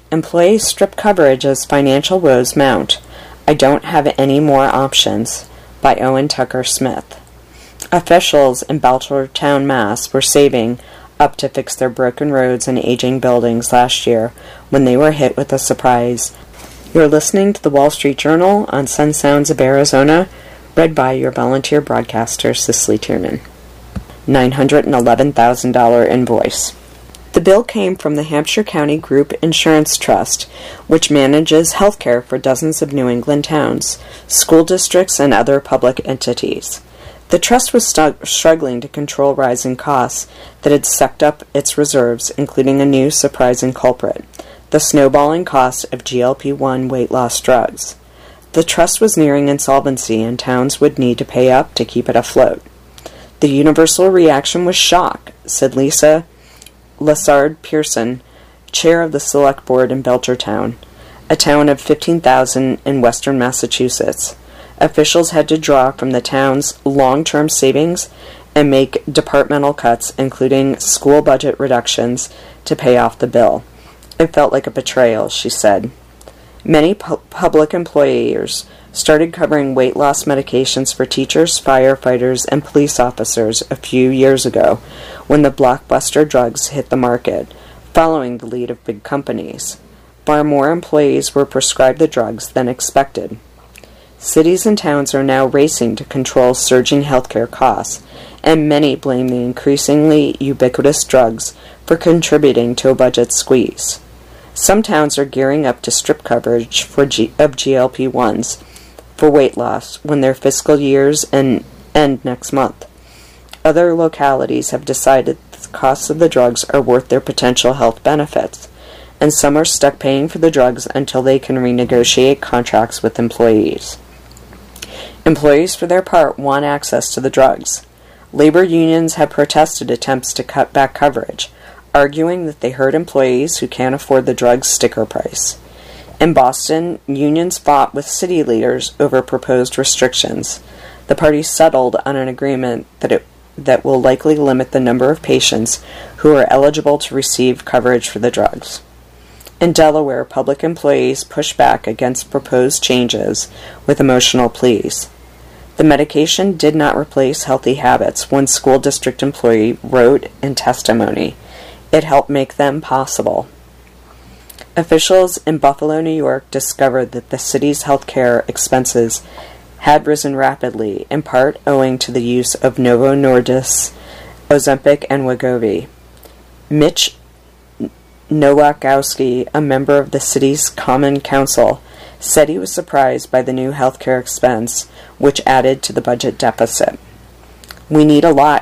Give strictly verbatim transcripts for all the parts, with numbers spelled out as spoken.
Employees strip coverage as financial woes mount. I don't have any more options. By Owen Tucker Smith. Officials in Belchertown, Mass. Were saving up to fix their broken roads and aging buildings last year when they were hit with a surprise. You're listening to the Wall Street Journal on Sun Sounds of Arizona, read by your volunteer broadcaster, Cicely Tiernan. nine hundred eleven thousand dollars invoice. The bill came from the Hampshire County Group Insurance Trust, which manages health care for dozens of New England towns, school districts, and other public entities. The trust was stu- struggling to control rising costs that had sucked up its reserves, including a new surprising culprit, the snowballing cost of G L P one weight loss drugs. The trust was nearing insolvency, and towns would need to pay up to keep it afloat. The universal reaction was shock, said Lisa Lassard Pearson, chair of the Select Board in Belchertown, a town of fifteen thousand in western Massachusetts. Officials had to draw from the town's long-term savings and make departmental cuts, including school budget reductions, to pay off the bill. It felt like a betrayal, she said. Many pu- public employers started covering weight loss medications for teachers, firefighters, and police officers a few years ago when the blockbuster drugs hit the market, following the lead of big companies. Far more employees were prescribed the drugs than expected. Cities and towns are now racing to control surging healthcare costs, and many blame the increasingly ubiquitous drugs for contributing to a budget squeeze. Some towns are gearing up to strip coverage for G- of G L P ones for weight loss when their fiscal years end, end next month. Other localities have decided the costs of the drugs are worth their potential health benefits, and some are stuck paying for the drugs until they can renegotiate contracts with employees. Employees, for their part, want access to the drugs. Labor unions have protested attempts to cut back coverage, arguing that they hurt employees who can't afford the drug's sticker price. In Boston, unions fought with city leaders over proposed restrictions. The parties settled on an agreement that it that will likely limit the number of patients who are eligible to receive coverage for the drugs. In Delaware, public employees pushed back against proposed changes with emotional pleas. The medication did not replace healthy habits, one school district employee wrote in testimony. It helped make them possible. Officials in Buffalo, New York discovered that the city's health care expenses had risen rapidly, in part owing to the use of Novo Nordisk, Ozempic, and Wegovy. Mitch Nowakowski, a member of the city's Common Council, said he was surprised by the new healthcare expense, which added to the budget deficit. We need a lot,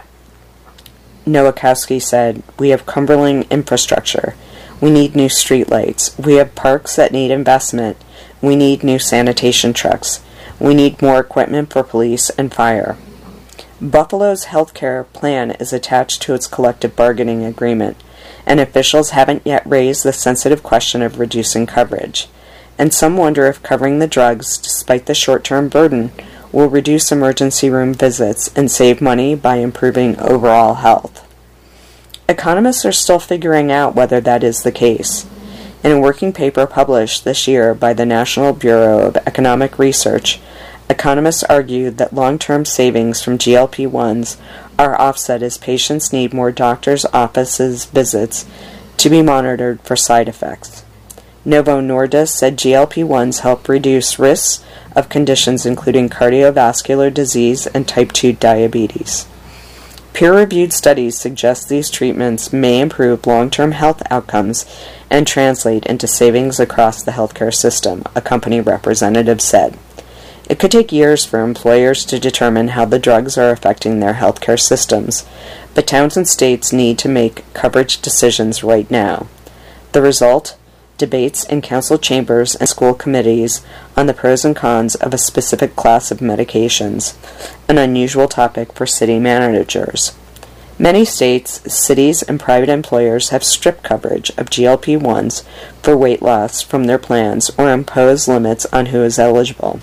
Nowakowski said. We have crumbling infrastructure. We need new streetlights. We have parks that need investment. We need new sanitation trucks. We need more equipment for police and fire. Buffalo's healthcare plan is attached to its collective bargaining agreement, and officials haven't yet raised the sensitive question of reducing coverage. And some wonder if covering the drugs, despite the short-term burden, will reduce emergency room visits and save money by improving overall health. Economists are still figuring out whether that is the case. In a working paper published this year by the National Bureau of Economic Research, economists argued that long-term savings from G L P ones are offset as patients need more doctors' offices visits to be monitored for side effects. Novo Nordisk said G L P ones help reduce risks of conditions including cardiovascular disease and type two diabetes. Peer-reviewed studies suggest these treatments may improve long-term health outcomes and translate into savings across the healthcare system, a company representative said. It could take years for employers to determine how the drugs are affecting their healthcare systems, but towns and states need to make coverage decisions right now. The result? Debates in council chambers and school committees on the pros and cons of a specific class of medications, an unusual topic for city managers. Many states, cities, and private employers have stripped coverage of G L P ones for weight loss from their plans or imposed limits on who is eligible.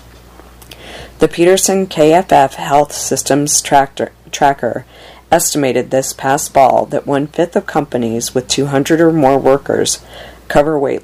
The Peterson K F F Health Systems Tractor, Tracker estimated this past fall that one-fifth of companies with two hundred or more workers cover weight